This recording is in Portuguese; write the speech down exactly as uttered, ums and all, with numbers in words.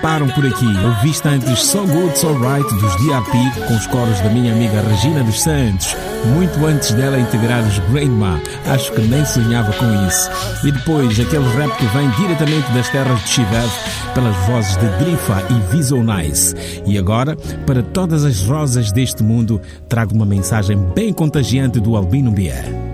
param por aqui. Ouviste antes So Good, So Right dos D R P com os coros da minha amiga Regina dos Santos, muito antes dela integrar os Grandma. Acho que nem sonhava com isso. E depois aquele rap que vem diretamente das terras de Chivev pelas vozes de Drifa e Visual Nice. E agora, para todas as rosas deste mundo, trago uma mensagem bem contagiante do Albino Bier.